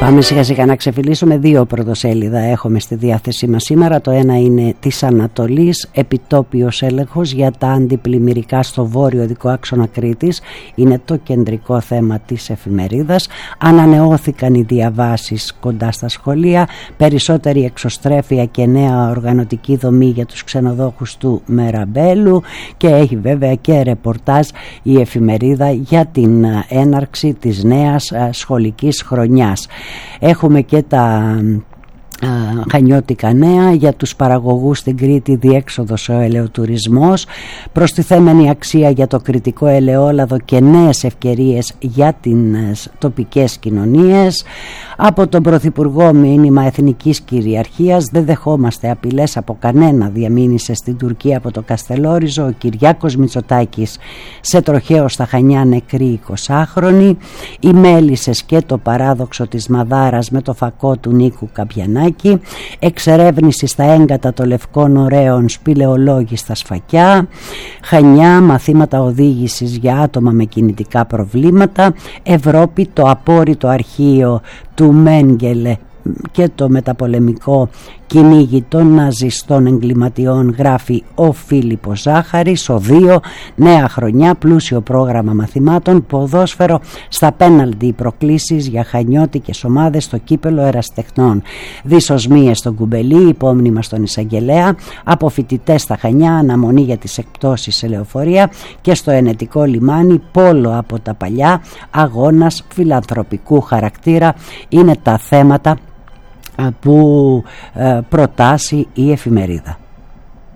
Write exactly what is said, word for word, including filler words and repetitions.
Πάμε σιγά σιγά να ξεφυλίσουμε. Δύο πρωτοσέλιδα έχουμε στη διάθεσή μας σήμερα. Το ένα είναι της Ανατολής, επιτόπιος έλεγχος για τα αντιπλημμυρικά στο βόρειο οδικό άξονα Κρήτης. Είναι το κεντρικό θέμα της εφημερίδας. Ανανεώθηκαν οι διαβάσεις κοντά στα σχολεία, περισσότερη εξωστρέφεια και νέα οργανωτική δομή για τους ξενοδόχους του Μεραμπέλου, και έχει βέβαια και ρεπορτάζ η εφημερίδα για την έναρξη της νέας σχολικής χρονιάς. Έχουμε και τα χανιώτικα νέα για τους παραγωγούς στην Κρήτη, διέξοδος ο ελαιοτουρισμός, προστιθέμενη αξία για το κρητικό ελαιόλαδο και νέες ευκαιρίες για τις τοπικές κοινωνίες. Από τον Πρωθυπουργό μήνυμα εθνικής κυριαρχίας, δεν δεχόμαστε απειλές από κανένα, διαμήνυσε στην Τουρκία από το Καστελόριζο ο Κυριάκος Μητσοτάκης. Σε τροχαίο στα Χανιά νεκροί εικοσάχρονοι. Οι μέλισσες και το παράδοξο της Μαδάρας με το φακό του Νίκου Καπιανάκη. Εξερεύνηση στα έγκατα των Λευκών Ωραίων, σπηλαιολόγοι στα Σφακιά. Χανιά, μαθήματα οδήγησης για άτομα με κινητικά προβλήματα. Ευρώπη, το απόρριτο αρχείο του Μένγκελε και το μεταπολεμικό κυνήγι των ναζιστών εγκληματιών, γράφει ο Φίλιππος Ζάχαρης. Ο δύο, νέα χρονιά, πλούσιο πρόγραμμα μαθημάτων, ποδόσφαιρο στα πέναλτι, οι προκλήσεις για χανιώτικες ομάδες στο κύπελο ερασιτεχνών. Δυσοσμίες στον Κουμπελί, υπόμνημα στον Εισαγγελέα. Από φοιτητές στα Χανιά, αναμονή για τις εκπτώσεις σε λεωφορεία. Και στο Ενετικό λιμάνι, πόλο από τα παλιά, αγώνας φιλανθρωπικού χαρακτήρα. Είναι τα θέματα που προτάσει η εφημερίδα.